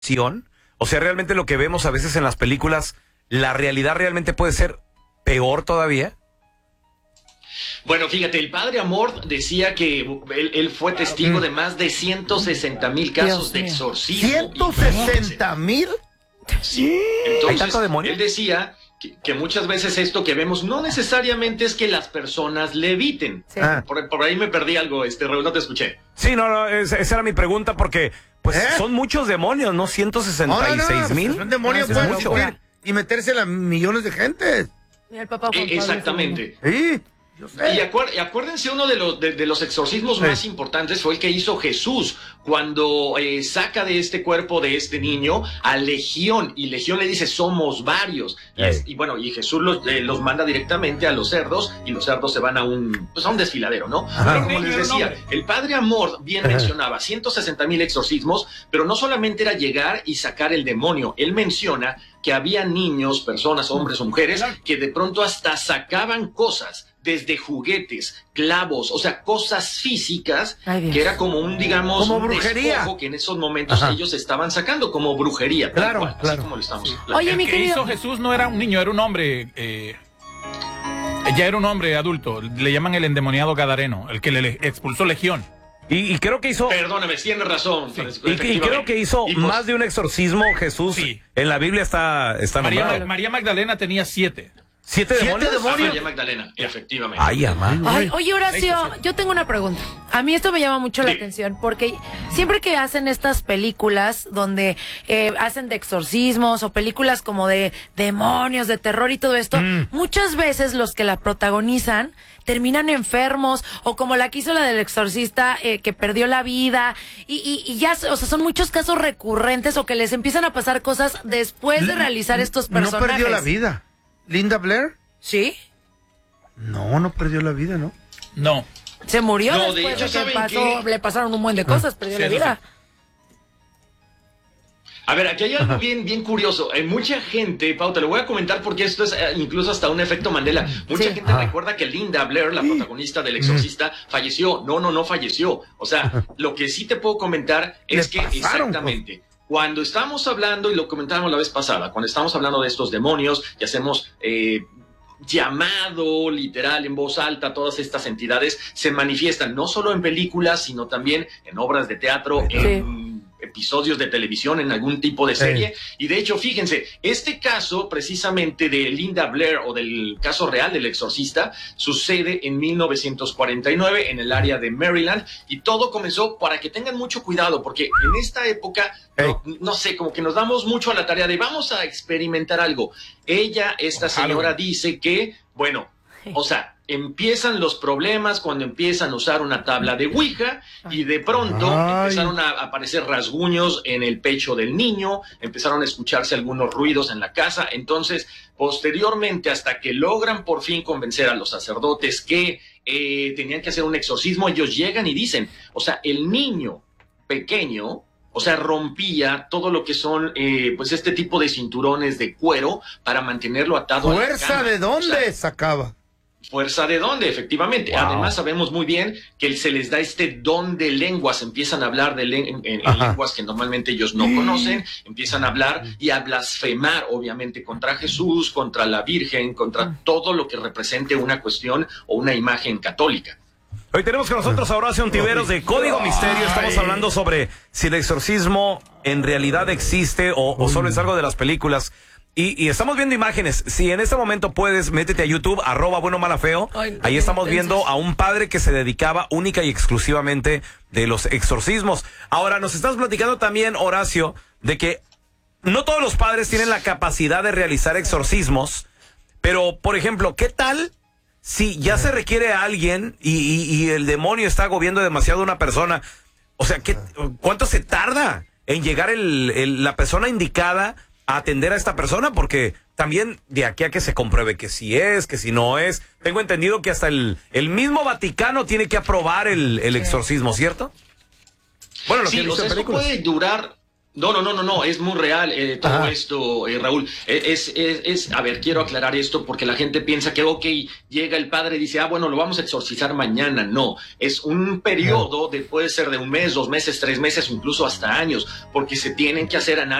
O sea, realmente lo que vemos a veces en las películas, la realidad realmente puede ser peor todavía. Bueno, fíjate, el padre Amor decía que él fue testigo de más de 160,000 casos de exorcismo. ¿160,000? Sí. Entonces, ¿Hay tanto demonio? él decía que muchas veces esto que vemos no necesariamente es que las personas leviten. Sí. Por ahí me perdí algo, Raúl, no te escuché. Sí, no, esa era mi pregunta porque pues son muchos demonios, ¿no? 166,000. Un demonio No, puede sí, subir y meterse a millones de gente. Mira, el Papa Juan Pablo Exactamente. Sí, yo sé. Y acuérdense, uno de los exorcismos más importantes fue el que hizo Jesús cuando saca de este cuerpo de este niño a Legión, y Legión le dice, somos varios. Y Jesús los manda directamente a los cerdos, y los cerdos se van a un desfiladero, ¿no? Pero como les decía, el padre Amor bien mencionaba 160,000 exorcismos, pero no solamente era llegar y sacar el demonio, él menciona que había niños, personas, hombres o mujeres, que de pronto hasta sacaban cosas, desde juguetes, clavos, o sea, cosas físicas, que era como un, digamos, como un brujería, despojo que en esos momentos ellos estaban sacando como brujería. Claro, cual, claro. Así como lo estamos planteando. Oye, mi El que querido... hizo Jesús no era un niño, era un hombre. Ya era un hombre adulto. Le llaman el endemoniado gadareno, el que le expulsó Legión. Y creo que hizo... Perdóname, tienes razón. Sí. Y creo que hizo más de un exorcismo Jesús. Sí. En la Biblia está nombrado. María Magdalena tenía 7. ¿7 demonios? María Magdalena, efectivamente. Ay, amá. Ay, oye, Horacio, yo tengo una pregunta. A mí esto me llama mucho la atención porque siempre que hacen estas películas donde hacen de exorcismos o películas como de demonios, de terror y todo esto, muchas veces los que la protagonizan terminan enfermos, o como la que hizo la del exorcista, que perdió la vida, y ya, o sea, son muchos casos recurrentes, o que les empiezan a pasar cosas después de realizar estos personajes. No perdió la vida. ¿Linda Blair? ¿Sí? No perdió la vida, ¿no? No. Se murió No, de después hecho, de ¿saben que pasó, qué? le pasaron un buen de cosas, perdió Sí, la eso vida. sí. A ver, aquí hay algo bien curioso. Hay mucha gente, Pau, te lo voy a comentar porque esto es incluso hasta un efecto Mandela. Mucha gente recuerda que Linda Blair, la protagonista del Exorcista, falleció. No falleció. O sea, lo que sí te puedo comentar es que exactamente... Cuando estamos hablando, y lo comentábamos la vez pasada, cuando estamos hablando de estos demonios y hacemos llamado literal en voz alta, todas estas entidades se manifiestan no solo en películas, sino también en obras de teatro, en episodios de televisión, en algún tipo de serie. Y de hecho, fíjense, este caso precisamente de Linda Blair, o del caso real del exorcista, sucede en 1949 en el área de Maryland, y todo comenzó, para que tengan mucho cuidado, porque en esta época, no sé, como que nos damos mucho a la tarea de vamos a experimentar algo. Esta señora dice que, bueno, o sea, empiezan los problemas cuando empiezan a usar una tabla de Ouija, y de pronto empezaron a aparecer rasguños en el pecho del niño, empezaron a escucharse algunos ruidos en la casa. Entonces, posteriormente, hasta que logran por fin convencer a los sacerdotes que tenían que hacer un exorcismo, ellos llegan y dicen, o sea, el niño pequeño, o sea, rompía todo lo que son, pues, este tipo de cinturones de cuero para mantenerlo atado a la ¿Fuerza cama. de dónde O sea, sacaba? ¿Fuerza de dónde? Efectivamente. Wow. Además, sabemos muy bien que se les da este don de lenguas. Empiezan a hablar en lenguas que normalmente ellos no conocen. Empiezan a hablar y a blasfemar, obviamente, contra Jesús, contra la Virgen, contra todo lo que represente una cuestión o una imagen católica. Hoy tenemos con nosotros a Horacio Ontiveros de Código Misterio. Estamos hablando sobre si el exorcismo en realidad existe o solo es algo de las películas. Y estamos viendo imágenes. Si en este momento puedes, métete a YouTube, @buenomalafeo. Ahí estamos viendo a un padre que se dedicaba única y exclusivamente de los exorcismos. Ahora, nos estás platicando también, Horacio, de que no todos los padres tienen la capacidad de realizar exorcismos. Pero, por ejemplo, ¿qué tal si ya se requiere a alguien y el demonio está agobiando demasiado a una persona? O sea, ¿cuánto se tarda en llegar la persona indicada a atender a esta persona? Porque también de aquí a que se compruebe que sí es, que si no es, tengo entendido que hasta el mismo Vaticano tiene que aprobar el exorcismo, ¿cierto? Bueno, lo que he visto en eso películas. puede durar No, es muy real todo Ajá. esto, Raúl. A ver, quiero aclarar esto porque la gente piensa que, ok, llega el padre y dice, bueno, lo vamos a exorcizar mañana. No, es un periodo, puede ser de 1 mes, 2 meses, 3 meses, incluso hasta años, porque se tienen que hacer análisis